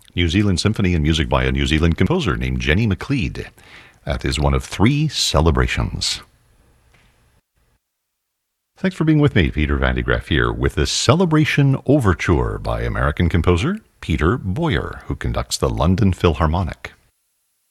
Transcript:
New Zealand Symphony and music by a New Zealand composer named Jenny McLeod. That is one of 3 celebrations. Thanks for being with me. Peter Van de Graaff here with the Celebration Overture by American composer Peter Boyer, who conducts the London Philharmonic.